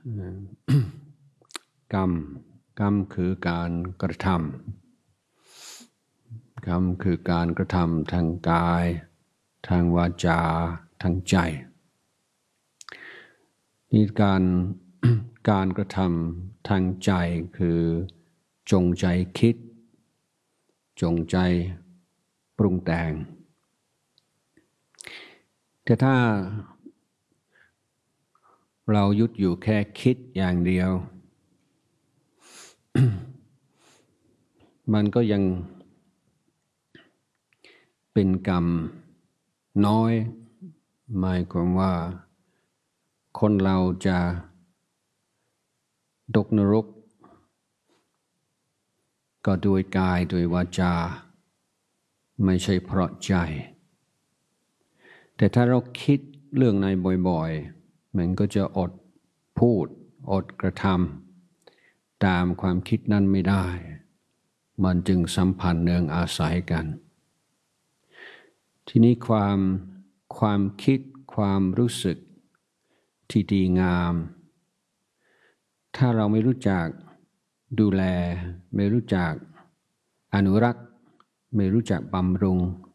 กรรมคือการกระทำกรรมคือการกระทำทางกายทางวาจาทางใจนี่การกระทำทางใจคือจงใจคิดจงใจปรุงแต่งแต่ถ้าเราหยุดอยู่แค่คิดอย่างเดียว มันก็ยังเป็นกรรมน้อยหมายความว่าคนเราจะตกนรกก็ด้วยกายด้วยวาจาไม่ใช่เพราะใจแต่ถ้าเราคิดเรื่องไหนบ่อยๆมันก็จะอดพูดอดกระทำตามความคิดนั้นไม่ได้มันจึงสัมพันธ์เนื่องอาศัยกันทีนี้ความคิดความรู้สึกที่ดีงามถ้าเราไม่รู้จักดูแลไม่รู้จักอนุรักษ์ไม่รู้จักบำรุง